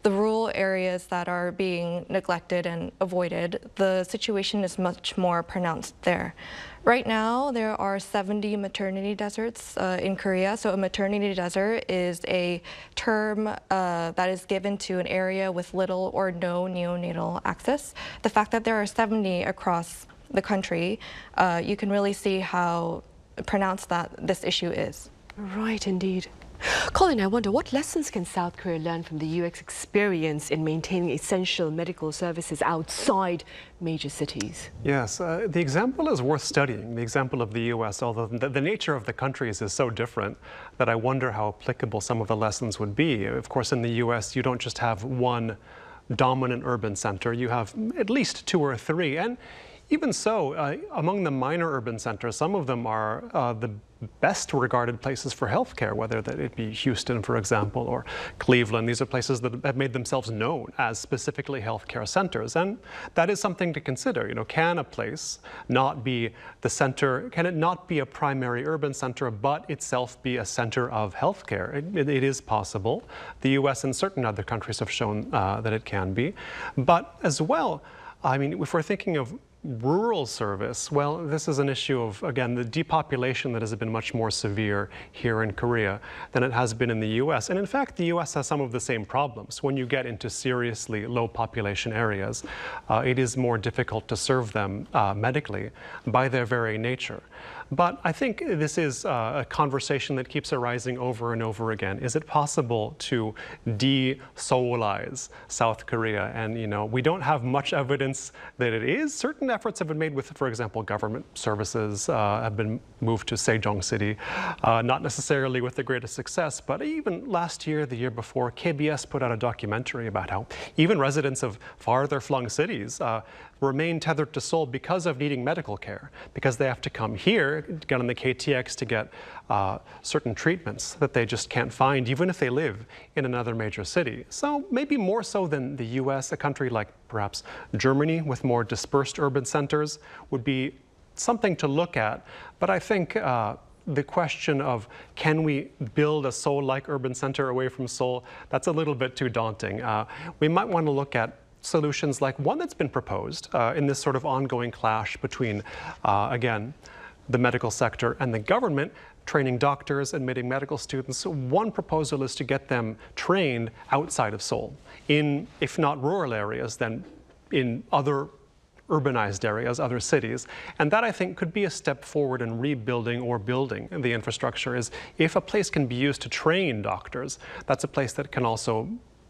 the rural areas that are being neglected and avoided, the situation is much more pronounced there. Right now, there are 70 maternity deserts in Korea. So a maternity desert is a term that is given to an area with little or no neonatal access. The fact that there are 70 across the country, you can really see how pronounced that this issue is. Right, indeed. Colin, I wonder, what lessons can South Korea learn from the UX experience in maintaining essential medical services outside major cities? Yes, the example is worth studying, the example of the US, although the nature of the countries is so different that I wonder how applicable some of the lessons would be. Of course, in the US, you don't just have one dominant urban center, you have at least two or three. And even so, among the minor urban centers, some of them are the best regarded places for healthcare, whether that it be Houston, for example, or Cleveland. These are places that have made themselves known as specifically healthcare centers. And that is something to consider. You know, can a place not be the center, can it not be a primary urban center, but itself be a center of healthcare? It is possible. The US and certain other countries have shown that it can be. But as well, I mean, if we're thinking of rural service, well, this is an issue of, again, the depopulation that has been much more severe here in Korea than it has been in the US. And in fact, the US has some of the same problems. When you get into seriously low population areas, it is more difficult to serve them medically by their very nature. But I think this is a conversation that keeps arising over and over again. Is it possible to de-Seoulize South Korea? And, you know, we don't have much evidence that it is. Certain efforts have been made with, for example, government services have been moved to Sejong City, not necessarily with the greatest success, but even last year, the year before, KBS put out a documentary about how even residents of farther flung cities remain tethered to Seoul because of needing medical care, because they have to come here, get on the KTX to get certain treatments that they just can't find, even if they live in another major city. So maybe more so than the US, a country like perhaps Germany with more dispersed urban centers would be something to look at. But I think the question of can we build a Seoul-like urban center away from Seoul, that's a little bit too daunting. We might want to look at solutions like one that's been proposed in this sort of ongoing clash between, again, the medical sector and the government, training doctors, admitting medical students. One proposal is to get them trained outside of Seoul, in, if not rural areas, then in other urbanized areas, other cities. And that, I think, could be a step forward in rebuilding or building the infrastructure. Is if a place can be used to train doctors, that's a place that can also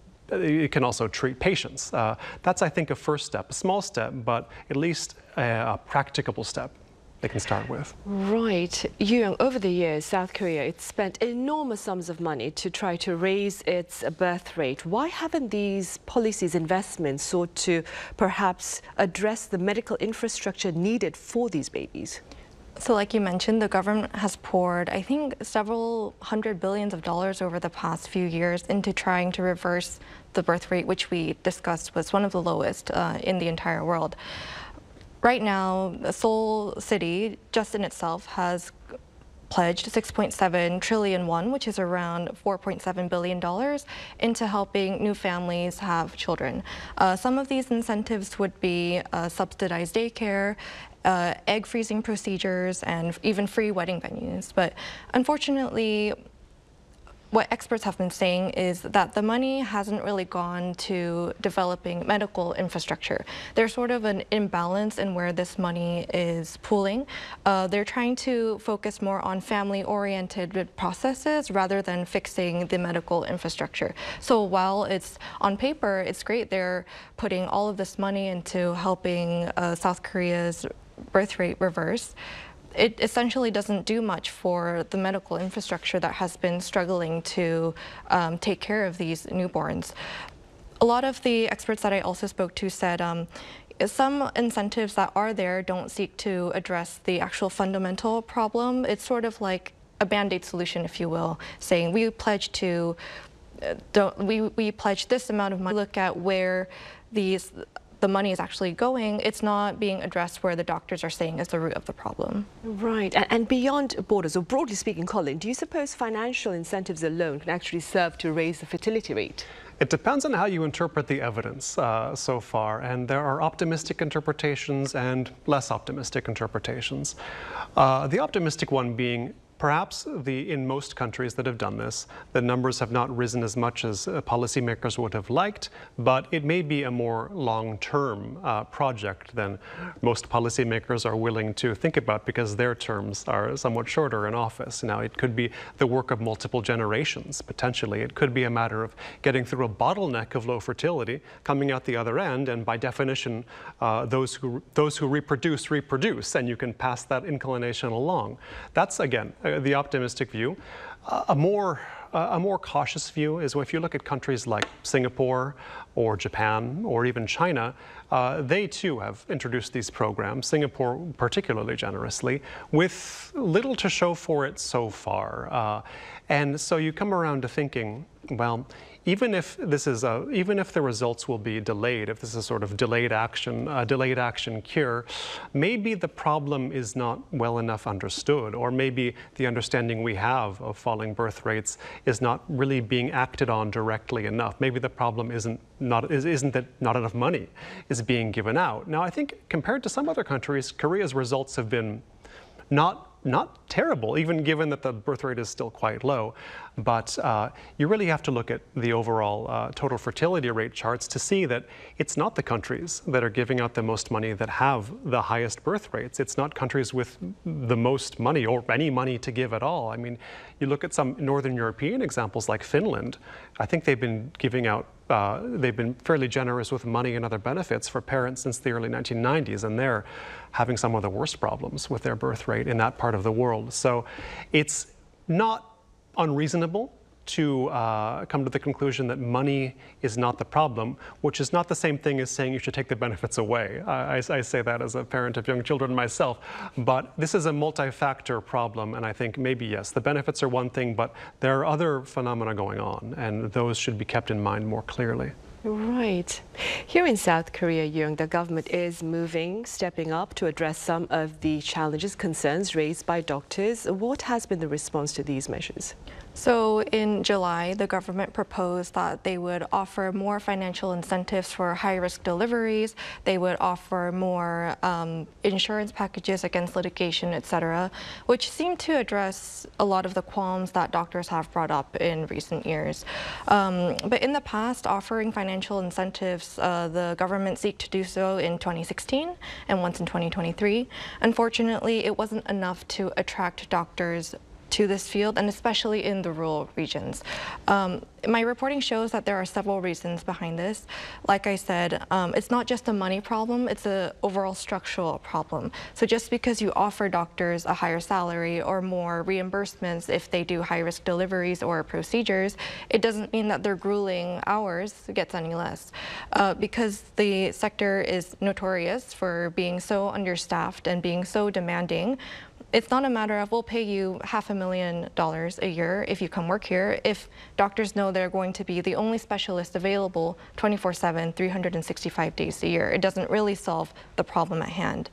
treat patients. That's, I think, a first step, a small step, but at least a practicable step they can start with. Right. Young, over the years, South Korea, it's spent enormous sums of money to try to raise its birth rate. Why haven't these policies, investments sought to perhaps address the medical infrastructure needed for these babies? So like you mentioned, the government has poured, I think, several hundred billions of dollars over the past few years into trying to reverse the birth rate, which we discussed was one of the lowest in the entire world. Right now, Seoul City, just in itself, has pledged 6.7 trillion won, which is around $4.7 billion, into helping new families have children. Some of these incentives would be subsidized daycare, egg freezing procedures, and even free wedding venues. But unfortunately, what experts have been saying is that the money hasn't really gone to developing medical infrastructure. There's sort of an imbalance in where this money is pooling. They're trying to focus more on family-oriented processes rather than fixing the medical infrastructure. So while it's on paper, it's great they're putting all of this money into helping South Korea's birth rate reverse, it essentially doesn't do much for the medical infrastructure that has been struggling to take care of these newborns. A lot of the experts that I also spoke to said some incentives that are there don't seek to address the actual fundamental problem. It's sort of like a Band-Aid solution, if you will, saying we pledge to, we pledge this amount of money. Look at where the money is actually going, it's not being addressed where the doctors are saying is the root of the problem. Right, and beyond borders, or broadly speaking, Colin, do you suppose financial incentives alone can actually serve to raise the fertility rate? It depends on how you interpret the evidence so far, and there are optimistic interpretations and less optimistic interpretations. The optimistic one being perhaps in most countries that have done this, the numbers have not risen as much as policymakers would have liked, but it may be a more long-term project than most policymakers are willing to think about because their terms are somewhat shorter in office. Now, it could be the work of multiple generations, potentially. It could be a matter of getting through a bottleneck of low fertility, coming out the other end, and by definition, those who reproduce, and you can pass that inclination along. That's, again, the optimistic view. A more cautious view is if you look at countries like Singapore or Japan or even China, they too have introduced these programs, Singapore particularly generously, with little to show for it so far. And so you come around to thinking, well, even if the results will be delayed, if this is sort of delayed action cure, maybe the problem is not well enough understood, or maybe the understanding we have of falling birth rates is not really being acted on directly enough. Maybe the problem isn't that not enough money is being given out. Now, I think compared to some other countries, Korea's results have been not terrible, even given that the birth rate is still quite low. But you really have to look at the overall total fertility rate charts to see that it's not the countries that are giving out the most money that have the highest birth rates. It's not countries with the most money or any money to give at all. I mean, you look at some Northern European examples like Finland. I think they've been giving out they've been fairly generous with money and other benefits for parents since the early 1990s, and they're having some of the worst problems with their birth rate in that part of the world. So it's not unreasonable to come to the conclusion that money is not the problem, which is not the same thing as saying you should take the benefits away. I say that as a parent of young children myself, but this is a multi-factor problem, and I think maybe, yes, the benefits are one thing, but there are other phenomena going on, and those should be kept in mind more clearly. Right. Here in South Korea, Young, the government is stepping up to address some of the challenges, concerns raised by doctors. What has been the response to these measures? So in July, the government proposed that they would offer more financial incentives for high-risk deliveries. They would offer more insurance packages against litigation, etc., which seem to address a lot of the qualms that doctors have brought up in recent years. But in the past, offering financial incentives, the government seeked to do so in 2016 and once in 2023. Unfortunately, it wasn't enough to attract doctors to this field, and especially in the rural regions. My reporting shows that there are several reasons behind this. Like I said, it's not just a money problem, it's an overall structural problem. So just because you offer doctors a higher salary or more reimbursements if they do high-risk deliveries or procedures, it doesn't mean that their grueling hours gets any less. Because the sector is notorious for being so understaffed and being so demanding, it's not a matter of we'll pay you $500,000 a year if you come work here if doctors know they're going to be the only specialist available 24/7, 365 days a year. It doesn't really solve the problem at hand.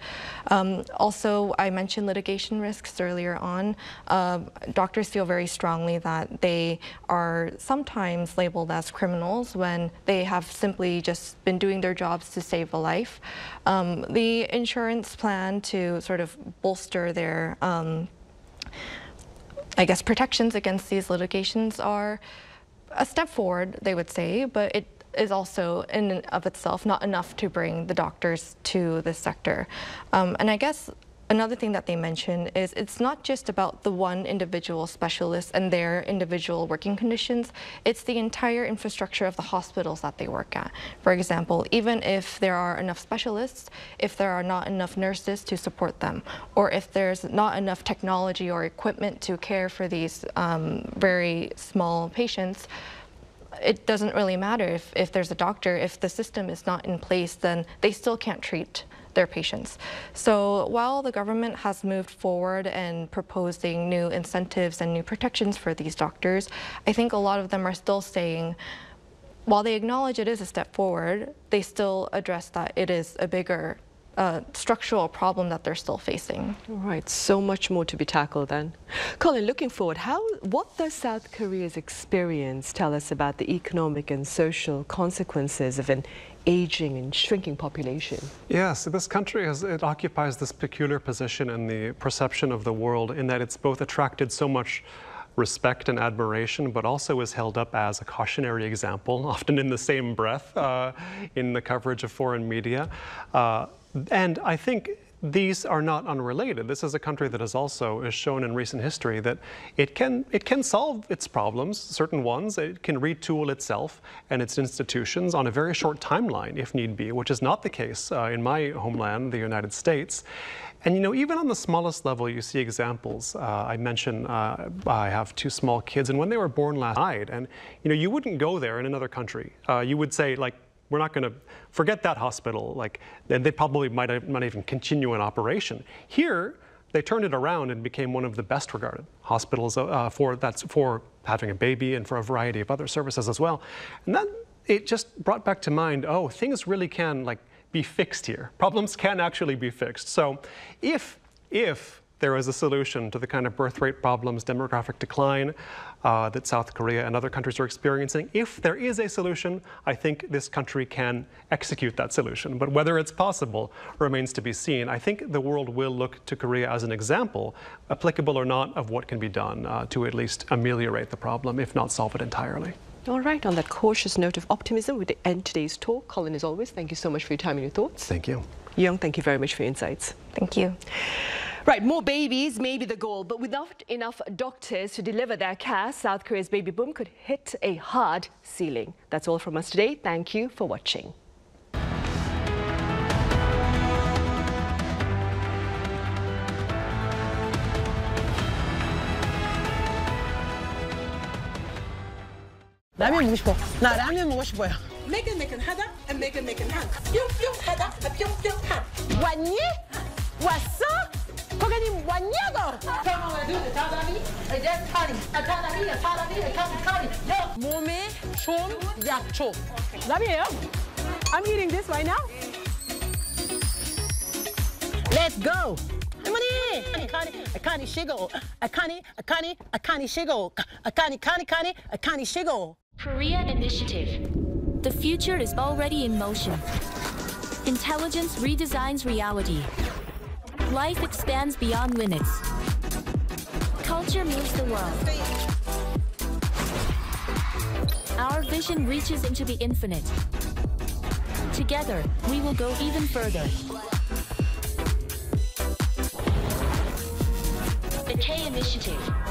Also, I mentioned litigation risks earlier on. Doctors feel very strongly that they are sometimes labeled as criminals when they have simply just been doing their jobs to save a life. The insurance plan to sort of bolster their I guess protections against these litigations are a step forward, they would say, but it is also in and of itself not enough to bring the doctors to this sector. And I guess another thing that they mention is it's not just about the one individual specialist and their individual working conditions, it's the entire infrastructure of the hospitals that they work at. For example, even if there are enough specialists, if there are not enough nurses to support them, or if there's not enough technology or equipment to care for these very small patients, it doesn't really matter if there's a doctor. If the system is not in place, then they still can't treat their patients. So while the government has moved forward and proposing new incentives and new protections for these doctors, I think a lot of them are still saying, while they acknowledge it is a step forward, they still address that it is a bigger structural problem that they're still facing. All right, so much more to be tackled then. Colin, looking forward, what does South Korea's experience tell us about the economic and social consequences of an aging and shrinking population? Yes, this country it occupies this peculiar position in the perception of the world in that it's both attracted so much respect and admiration, but also is held up as a cautionary example, often in the same breath in the coverage of foreign media. And I think these are not unrelated. This is a country that has shown in recent history that it can solve its problems, certain ones. It can retool itself and its institutions on a very short timeline, if need be, which is not the case in my homeland, the United States. And even on the smallest level, you see examples. I mentioned I have 2 small kids, and when they were born last night, and you wouldn't go there in another country. You would say, like, we're not going to forget that hospital. Like, they probably might even continue an operation. Here, they turned it around and became one of the best regarded hospitals for having a baby and for a variety of other services as well. And then it just brought back to mind, oh, things really can be fixed here. Problems can actually be fixed. So if there is a solution to the kind of birth rate problems, demographic decline that South Korea and other countries are experiencing, if there is a solution, I think this country can execute that solution. But whether it's possible remains to be seen. I think the world will look to Korea as an example, applicable or not, of what can be done to at least ameliorate the problem, if not solve it entirely. All right, on that cautious note of optimism, we end today's talk. Colin, as always, thank you so much for your time and your thoughts. Thank you. Young, thank you very much for your insights. Thank you. Right, more babies may be the goal, but without enough doctors to deliver their care, South Korea's baby boom could hit a hard ceiling. That's all from us today. Thank you for watching. 라면 먹고 싶어. 나 라면 먹고 싶어요. 매끈매끈 하다, 매끈매끈 한. 뿅뿅 하다, 뿅뿅 한. 왔니? 왔어? 고객님 왔냐고? 몸에 좋은 약초. 라면이에요? I'm eating this right now. Let's go. 할머니! 아카니 시고. 아카니 시고. 아카니 시고. Korea Initiative. The future is already in motion. Intelligence redesigns reality. Life expands beyond limits. Culture moves the world. Our vision reaches into the infinite. Together, we will go even further. The K Initiative.